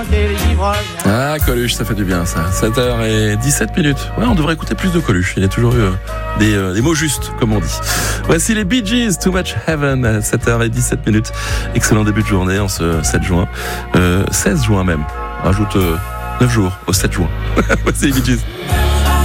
Ah, Coluche, ça fait du bien ça. 7h17. Ouais, on devrait écouter plus de Coluche. Il y a toujours eu des mots justes, comme on dit. Voici les Bee Gees, Too Much Heaven, à 7h17. Excellent début de journée en ce 7 juin. 16 juin même. Rajoute 9 jours au 7 juin. Voici les Bee Gees.